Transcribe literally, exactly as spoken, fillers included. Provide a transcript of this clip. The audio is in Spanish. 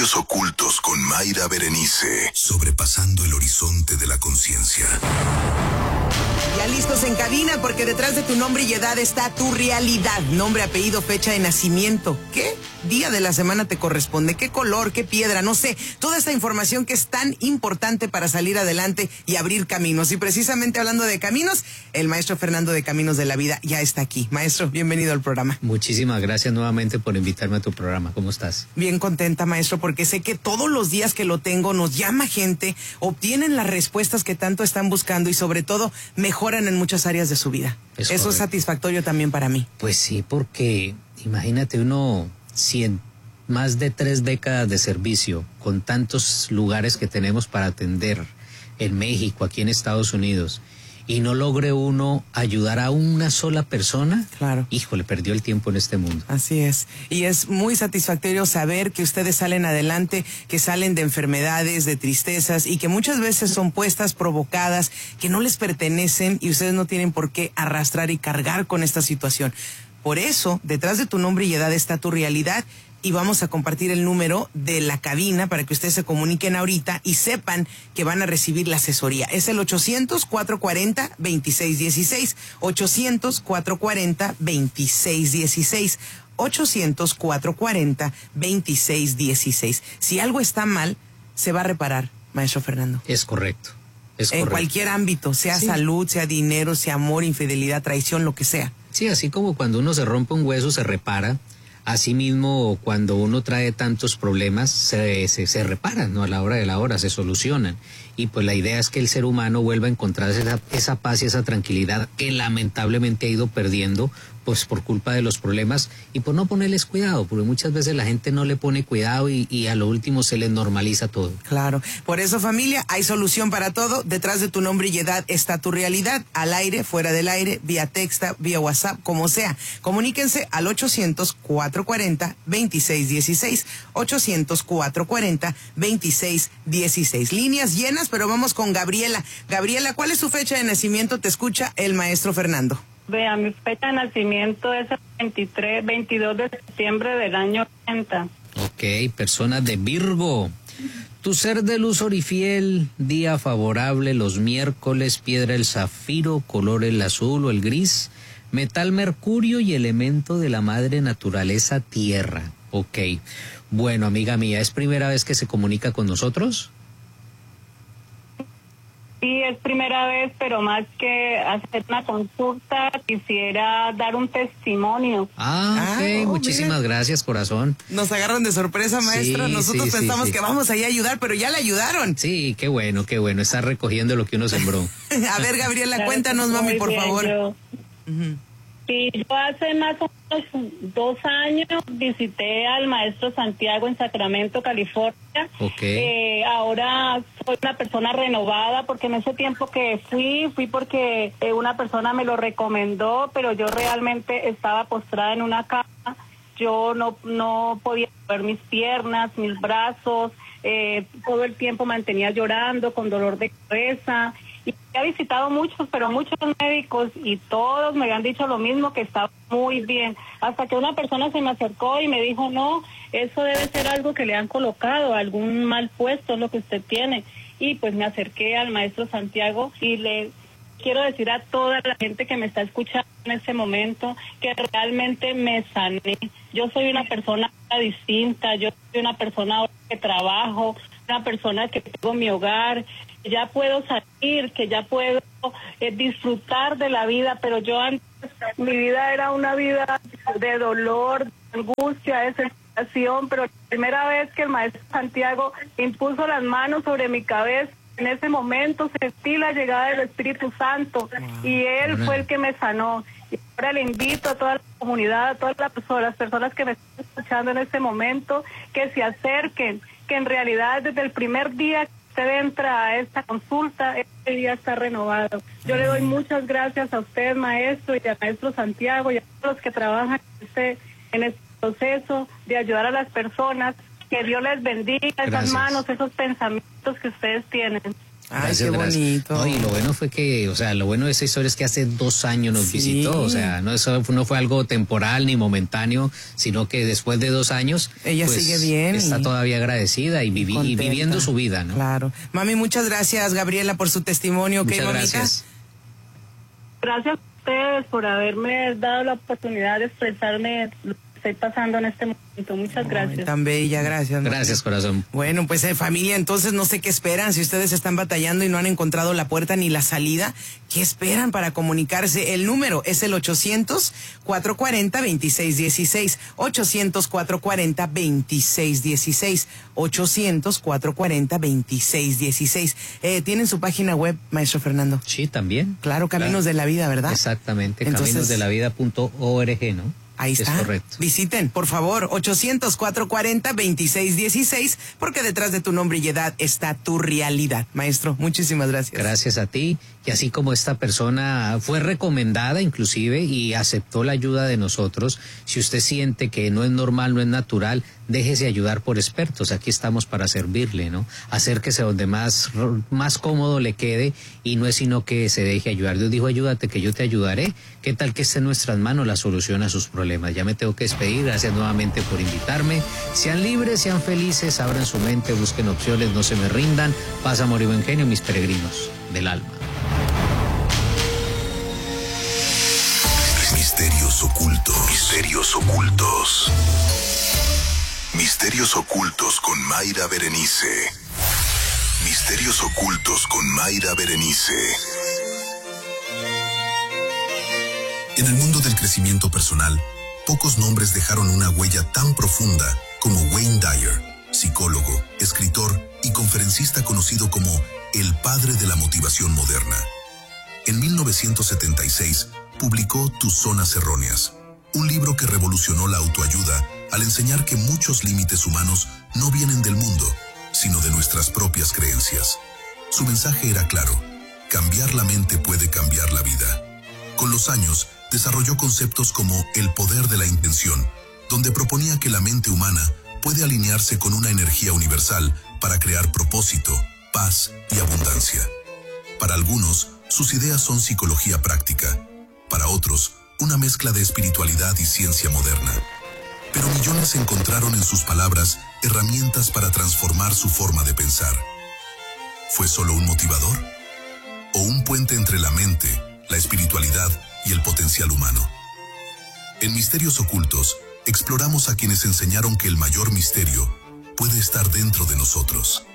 Misterios ocultos con Mayra Berenice. Sobrepasando el horizonte de la conciencia. Ya listos en cabina, porque detrás de tu nombre y edad está tu realidad. Nombre, apellido, fecha de nacimiento. ¿Qué día de la semana te corresponde? ¿Qué color? ¿Qué piedra? No sé. Toda esta información que es tan importante para salir adelante y abrir caminos. Y precisamente hablando de caminos, el maestro Fernando de Caminos de la Vida ya está aquí. Maestro, bienvenido al programa. Muchísimas gracias nuevamente por invitarme a tu programa. ¿Cómo estás? Bien contenta, maestro, porque sé que todos los días que lo tengo nos llama gente, obtienen las respuestas que tanto están buscando y sobre todo mejoran en muchas áreas de su vida. Es Eso correcto. Es satisfactorio también para mí. Pues sí, porque imagínate uno, si en más de tres décadas de servicio, con tantos lugares que tenemos para atender en México, aquí en Estados Unidos, y no logre uno ayudar a una sola persona, claro. Híjole, perdió el tiempo en este mundo. Así es. Y es muy satisfactorio saber que ustedes salen adelante, que salen de enfermedades, de tristezas, y que muchas veces son puestas, provocadas, que no les pertenecen, y ustedes no tienen por qué arrastrar y cargar con esta situación. Por eso, detrás de tu nombre y edad está tu realidad. Y vamos a compartir el número de la cabina para que ustedes se comuniquen ahorita y sepan que van a recibir la asesoría. Es el ochocientos, cuatrocientos cuarenta, veintiséis dieciséis. ochocientos, cuatrocientos cuarenta, veintiséis dieciséis. ochocientos, cuatrocientos cuarenta, veintiséis dieciséis. Si algo está mal, se va a reparar, maestro Fernando. Es correcto. Es en correcto. cualquier ámbito, sea sí. salud, sea dinero, sea amor, infidelidad, traición, lo que sea. Sí, así como cuando uno se rompe un hueso, se repara. Asimismo, cuando uno trae tantos problemas, se, se, se reparan, ¿no? A la hora de la hora, se solucionan. Y pues la idea es que el ser humano vuelva a encontrar esa, esa paz y esa tranquilidad que lamentablemente ha ido perdiendo, pues por culpa de los problemas y por no ponerles cuidado, porque muchas veces la gente no le pone cuidado y, y a lo último se les normaliza todo. Claro, por eso, familia, hay solución para todo. Detrás de tu nombre y edad está tu realidad, al aire, fuera del aire, vía texta, vía WhatsApp, como sea. Comuníquense al ochocientos, cuatrocientos cuarenta, veintiséis dieciséis, ochocientos, cuatrocientos cuarenta, veintiséis dieciséis. Líneas llenas, pero vamos con Gabriela. Gabriela, ¿cuál es su fecha de nacimiento? Te escucha el maestro Fernando. Vea, mi fecha de nacimiento es el veintitrés, veintidós de septiembre del año ochenta. Ok, persona de Virgo. Tu ser de luz orifiel, día favorable los miércoles, piedra el zafiro, color el azul o el gris, metal mercurio y elemento de la madre naturaleza tierra. Ok, bueno, amiga mía, ¿es primera vez que se comunica con nosotros? Sí, es primera vez, pero más que hacer una consulta, quisiera dar un testimonio. Ah, ok, ah, oh, muchísimas mira. gracias, corazón. Nos agarran de sorpresa, maestra. Sí, Nosotros sí, pensamos sí, sí. que vamos allá a ayudar, pero ya le ayudaron. Sí, qué bueno, qué bueno. Está recogiendo lo que uno sembró. A ver, Gabriela, cuéntanos, mami, por bien, favor. Yo... Uh-huh. Sí, yo hace más o menos dos años visité al maestro Santiago en Sacramento, California. Okay. Eh, ahora soy una persona renovada porque en ese tiempo que fui, fui porque eh, una persona me lo recomendó, pero yo realmente estaba postrada en una cama. Yo no, no podía mover mis piernas, mis brazos, eh, todo el tiempo mantenía llorando con dolor de cabeza. Y he visitado muchos, pero muchos médicos y todos me habían dicho lo mismo, que estaba muy bien. Hasta que una persona se me acercó y me dijo, no, eso debe ser algo que le han colocado, algún mal puesto, lo que usted tiene. Y pues me acerqué al maestro Santiago y le quiero decir a toda la gente que me está escuchando en este momento que realmente me sané. Yo soy una persona distinta, yo soy una persona que trabajo, una persona que tengo mi hogar, que ya puedo salir, que ya puedo eh, disfrutar de la vida, pero yo antes, mi vida era una vida de dolor, de angustia, de desesperación, pero la primera vez que el maestro Santiago impuso las manos sobre mi cabeza, en ese momento sentí la llegada del Espíritu Santo y él fue el que me sanó. Y ahora le invito a toda la comunidad, a todas las personas, las personas que me están escuchando en este momento, que se acerquen, que en realidad desde el primer día que usted entra a esta consulta, este día está renovado. Yo le doy muchas gracias a usted, maestro, y al maestro Santiago, y a todos los que trabajan en este, en este proceso de ayudar a las personas. Que Dios les bendiga esas manos, esos pensamientos que ustedes tienen. Gracias, Ay, qué gracias. bonito. No, y lo bueno fue que, o sea, lo bueno de esa historia es que hace dos años nos Sí. visitó, o sea, no, eso no fue algo temporal ni momentáneo, sino que después de dos años, ella pues, sigue bien. está y... todavía agradecida y, vivi y contenta. viviendo su vida, ¿no? Claro. Mami, muchas gracias, Gabriela, por su testimonio. Muchas ¿Ok, mamita? gracias. Gracias a ustedes por haberme dado la oportunidad de expresarme lo que estoy pasando en este momento. Muchas gracias. Ay, tan bella, gracias. mami. Gracias, corazón. Bueno, pues eh, familia, entonces no sé qué esperan. Si ustedes están batallando y no han encontrado la puerta ni la salida, ¿qué esperan para comunicarse? El número es el ochocientos, cuatrocientos cuarenta, veintiséis dieciséis. ochocientos, cuatrocientos cuarenta, veintiséis dieciséis. ochocientos, cuatrocientos cuarenta, veintiséis dieciséis. Eh, ¿Tienen su página web, maestro Fernando? Sí, también. Claro, Caminos Claro. de la Vida, ¿verdad? Exactamente, Entonces- caminos de la vida punto org, ¿no? Ahí está. Es correcto. Visiten, por favor, ochocientos, cuatrocientos cuarenta, veintiséis dieciséis, porque detrás de tu nombre y edad está tu realidad. Maestro, muchísimas gracias. Gracias a ti. Y así como esta persona fue recomendada inclusive y aceptó la ayuda de nosotros, si usted siente que no es normal, no es natural, déjese ayudar por expertos. Aquí estamos para servirle, ¿no? Acérquese donde más, más cómodo le quede y no es sino que se deje ayudar. Dios dijo, ayúdate que yo te ayudaré. ¿Qué tal que esté en nuestras manos la solución a sus problemas? Ya me tengo que despedir. Gracias nuevamente por invitarme. Sean libres, sean felices, abran su mente, busquen opciones, no se me rindan. Paz, amor y buen genio, mis peregrinos del alma. Misterios ocultos. Misterios ocultos. Misterios ocultos con Mayra Berenice. Misterios ocultos con Mayra Berenice. En el mundo del crecimiento personal, pocos nombres dejaron una huella tan profunda como Wayne Dyer, psicólogo, escritor y conferencista conocido como el padre de la motivación moderna. En mil novecientos setenta y seis publicó Tus zonas erróneas, un libro que revolucionó la autoayuda al enseñar que muchos límites humanos no vienen del mundo, sino de nuestras propias creencias. Su mensaje era claro: cambiar la mente puede cambiar la vida. Con los años, desarrolló conceptos como el poder de la intención, donde proponía que la mente humana puede alinearse con una energía universal para crear propósito, paz y abundancia. Para algunos, sus ideas son psicología práctica. Para otros, una mezcla de espiritualidad y ciencia moderna. Pero millones encontraron en sus palabras herramientas para transformar su forma de pensar. ¿Fue solo un motivador? ¿O un puente entre la mente, la espiritualidad y el potencial humano? En Misterios Ocultos, exploramos a quienes enseñaron que el mayor misterio puede estar dentro de nosotros.